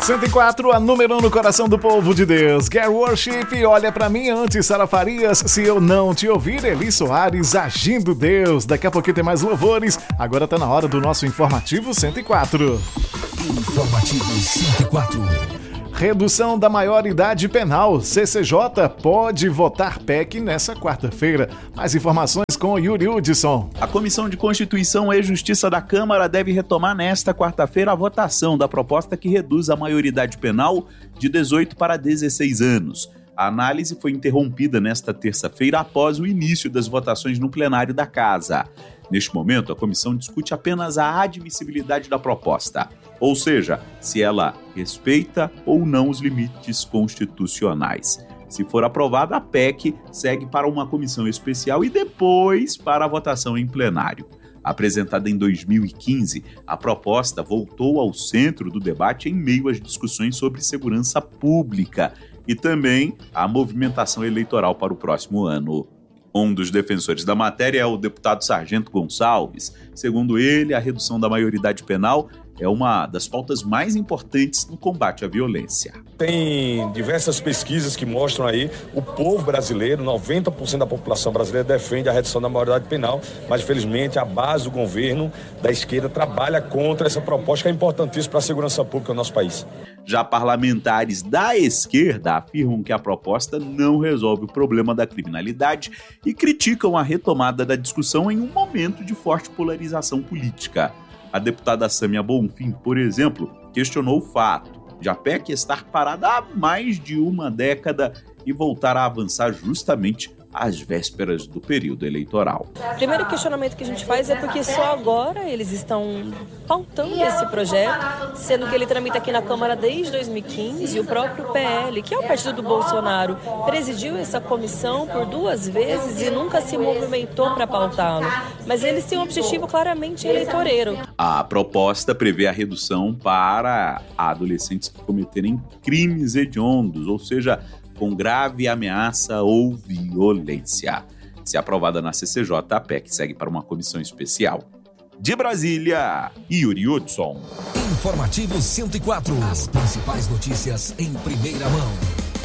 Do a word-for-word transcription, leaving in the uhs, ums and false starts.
cento e quatro, a número um no coração do povo de Deus. Get Worship, olha pra mim antes, Sara Farias. Se eu não te ouvir, Eli Soares, Agindo Deus. Daqui a pouquinho tem mais louvores. Agora tá na hora do nosso Informativo cento e quatro. Informativo cento e quatro. Redução da maioridade penal. C C J pode votar P E C nessa quarta-feira. Mais informações com Yuri Hudson. A Comissão de Constituição e Justiça da Câmara deve retomar nesta quarta-feira a votação da proposta que reduz a maioridade penal de dezoito para dezesseis anos. A análise foi interrompida nesta terça-feira após o início das votações no plenário da Casa. Neste momento, a comissão discute apenas a admissibilidade da proposta, ou seja, se ela respeita ou não os limites constitucionais. Se for aprovada, a P E C segue para uma comissão especial e depois para a votação em plenário. Apresentada em dois mil e quinze, a proposta voltou ao centro do debate em meio às discussões sobre segurança pública e também a movimentação eleitoral para o próximo ano. Um dos defensores da matéria é o deputado Sargento Gonçalves. Segundo ele, a redução da maioridade penal é uma das pautas mais importantes no combate à violência. Tem diversas pesquisas que mostram aí o povo brasileiro, noventa por cento da população brasileira defende a redução da maioridade penal, mas infelizmente a base do governo da esquerda trabalha contra essa proposta que é importantíssima para a segurança pública do nosso país. Já parlamentares da esquerda afirmam que a proposta não resolve o problema da criminalidade e criticam a retomada da discussão em um momento de forte polarização política. A deputada Sâmia Bonfim, por exemplo, questionou o fato de a P E C estar parada há mais de uma década e voltar a avançar justamente às vésperas do período eleitoral. O primeiro questionamento que a gente faz é porque só agora eles estão pautando esse projeto, sendo que ele tramita aqui na Câmara desde dois mil e quinze, e o próprio P L, que é o partido do Bolsonaro, presidiu essa comissão por duas vezes e nunca se movimentou para pautá-lo. Mas eles têm um objetivo claramente eleitoreiro. A proposta prevê a redução para adolescentes que cometerem crimes hediondos, ou seja, com grave ameaça ou violência. Se aprovada na C C J, a P E C segue para uma comissão especial. De Brasília, Yuri Hudson. Informativo cento e quatro. As principais notícias em primeira mão.